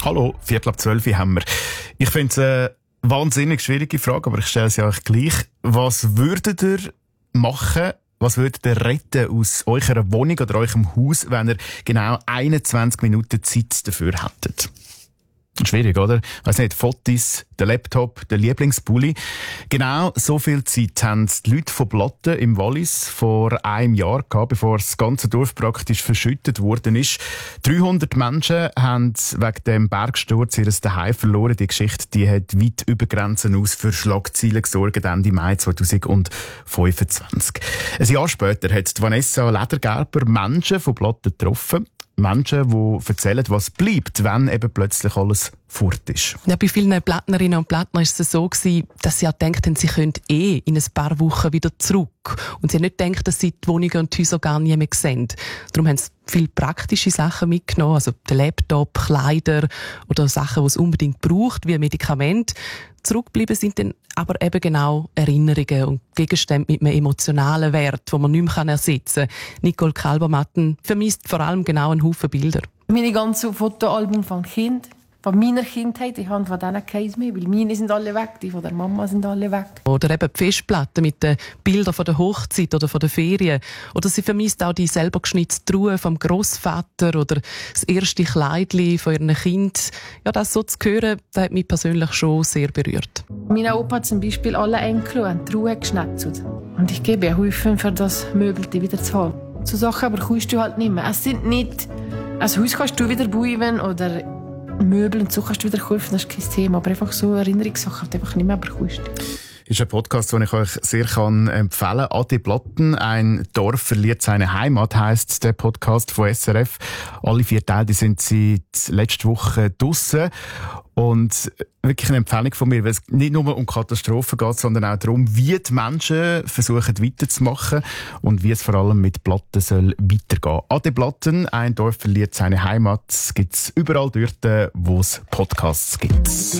Hallo, 11:15 haben wir. Ich finde es eine wahnsinnig schwierige Frage, aber ich stelle sie euch gleich. Was würdet ihr machen, was würdet ihr retten aus eurer Wohnung oder eurem Haus, wenn ihr genau 21 Minuten Zeit dafür hättet? Schwierig, oder? Weiss nicht, Fotos, der Laptop, der Lieblingspulli. Genau so viel Zeit haben die Leute von Blatten im Wallis vor einem Jahr gehabt, bevor das ganze Dorf praktisch verschüttet worden ist. 300 Menschen haben wegen dem Bergsturz ihr Zuhause verloren. Die Geschichte, die hat weit über Grenzen aus für Schlagzeilen gesorgt, Ende Mai 2025. Ein Jahr später hat Vanessa Ledergerber Menschen von Blatten getroffen. Menschen, die erzählen, was bleibt, wenn eben plötzlich alles fort ist. Ja, bei vielen Plattnerinnen und Plattner war es so, dass sie auch gedacht haben, sie können in ein paar Wochen wieder zurück. Und sie haben nicht gedacht, dass sie die Wohnungen und die Häuser gar nie mehr sehen. Darum haben sie viele praktische Sachen mitgenommen, also den Laptop, Kleider oder Sachen, die es unbedingt braucht, wie Medikamente. Zurückgeblieben sind dann aber eben genau Erinnerungen und Gegenstände mit einem emotionalen Wert, den man nicht mehr ersetzen kann. Nicole Kalbermatten vermisst vor allem genau einen Haufen Bilder. Meine ganzen Fotoalben von Kind, von meiner Kindheit, ich habe von denen keins mehr, weil meine sind alle weg, die von der Mama sind alle weg. Oder eben die Festplatten mit den Bildern von der Hochzeit oder von der Ferien. Oder sie vermisst auch die selber geschnitzte Truhe vom Grossvater oder das erste Kleidchen von ihrem Kind. Ja, das so zu hören, das hat mich persönlich schon sehr berührt. Mein Opa hat zum Beispiel alle Enkel und die Truhe geschnetzelt. Und ich gebe ja Hilfe, für das Möbelte wieder zu holen. So Sachen aber kannst du halt nicht mehr. Es sind nicht... Ein Haus kannst du wieder bauen oder Möbel und so kannst du wieder kaufen, das ist kein Thema. Aber einfach so Erinnerungssachen, die einfach nicht mehr bekommst. Ist ein Podcast, den ich euch sehr empfehlen kann. Adi Blatten, ein Dorf verliert seine Heimat, heisst der Podcast von SRF. Alle 4 Teile die sind seit letzter Woche draussen. Und wirklich eine Empfehlung von mir, weil es nicht nur um Katastrophen geht, sondern auch darum, wie die Menschen versuchen weiterzumachen und wie es vor allem mit Blatten soll weitergehen. Adi Blatten, ein Dorf verliert seine Heimat, gibt es überall dort, wo es Podcasts gibt.